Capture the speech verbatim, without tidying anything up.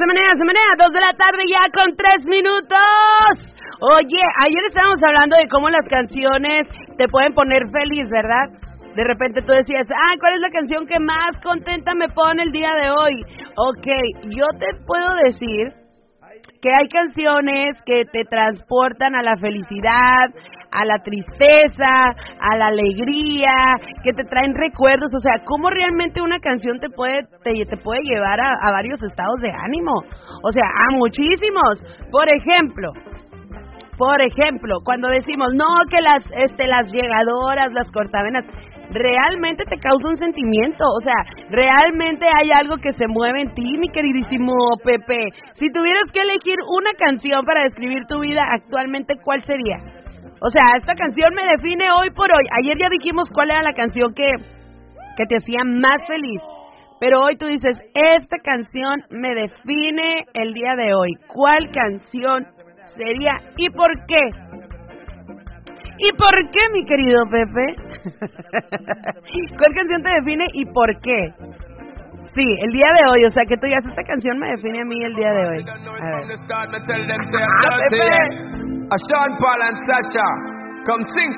se menea, se menea, dos de la tarde ya con tres minutos. Oye, ayer estábamos hablando de cómo las canciones te pueden poner feliz, ¿verdad? De repente tú decías, ah, ¿cuál es la canción que más contenta me pone el día de hoy? Ok, yo te puedo decir que hay canciones que te transportan a la felicidad, a la tristeza, a la alegría, que te traen recuerdos, o sea, cómo realmente una canción te puede te, te puede llevar a, a varios estados de ánimo, o sea, a muchísimos. Por ejemplo, por ejemplo, cuando decimos, no, que las este las llegadoras, las cortavenas, realmente te causa un sentimiento, o sea, realmente hay algo que se mueve en ti, mi queridísimo Pepe. Si tuvieras que elegir una canción para describir tu vida actualmente, ¿cuál sería? O sea, esta canción me define hoy por hoy. Ayer ya dijimos cuál era la canción que, que te hacía más feliz, pero hoy tú dices, esta canción me define el día de hoy. ¿Cuál canción sería y por qué? ¿Y por qué, mi querido Pepe? ¿Cuál canción te define y por qué? Sí, el día de hoy, o sea, que tú digas, esta canción me define a mí el día de hoy. A ver. ¡Ah, Pepe!